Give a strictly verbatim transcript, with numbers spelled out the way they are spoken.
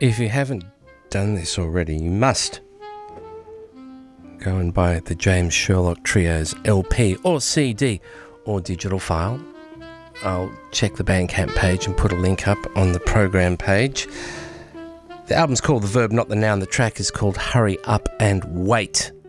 If you haven't done this already, you must go and buy the James Sherlock Trio's L P or C D or digital file. I'll check the Bandcamp page and put a link up on the program page. The album's called The Verb, Not the Noun. The track is called Hurry Up and Wait.